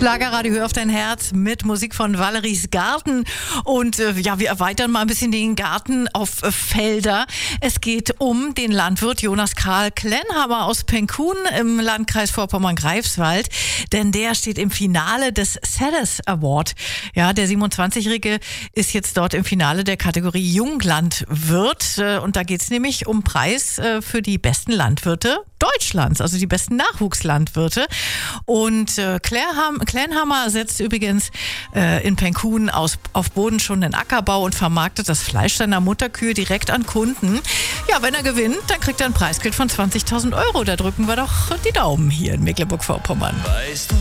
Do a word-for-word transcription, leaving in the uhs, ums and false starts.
Schlagerradio, hör auf dein Herz mit Musik von Valeries Garten. Und äh, ja, wir erweitern mal ein bisschen den Garten auf äh, Felder. Es geht um den Landwirt Jonas Karl Klenhammer aus Penkun im Landkreis Vorpommern-Greifswald. Denn der steht im Finale des Ceres Award. Ja, der siebenundzwanzigjährige ist jetzt dort im Finale der Kategorie Junglandwirt. Äh, und da geht's nämlich um Preis äh, für die besten Landwirte Deutschlands, also die besten Nachwuchslandwirte. Und äh, Klenhammer setzt übrigens äh, in Penkun aus, auf Boden schon den Ackerbau und vermarktet das Fleisch seiner Mutterkühe direkt an Kunden. Ja, wenn er gewinnt, dann kriegt er ein Preisgeld von zwanzigtausend Euro. Da drücken wir doch die Daumen hier in Mecklenburg-Vorpommern. Weißt du